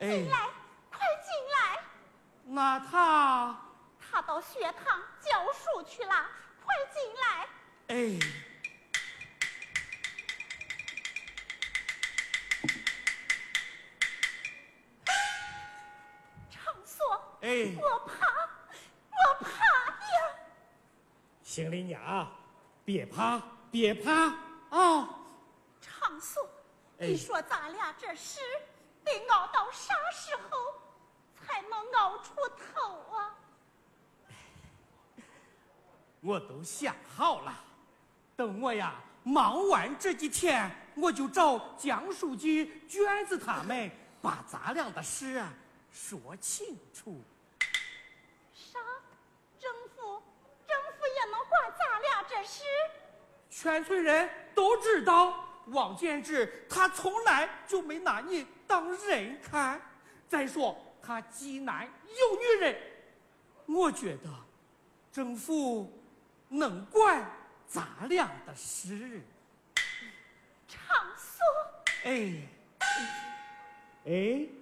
进来，快进来！ 那他到学堂教书去了，快进来！ 哎， 常锁， 哎， 我怕呀！ 行李娘，别怕，别怕啊！ 常锁， 哎你说咱俩这事得熬到啥时候才能熬出头啊？ 我都想好了，等我呀忙完这几天，我就找江书记、卷子他们把咱俩的事啊说清楚。 啥？政府也能管咱俩这事？ 全村人都知道，王建之他从来就没拿你当人看。再说他济南有女人，我觉得政府能管咱俩的事。 常锁， 哎，哎。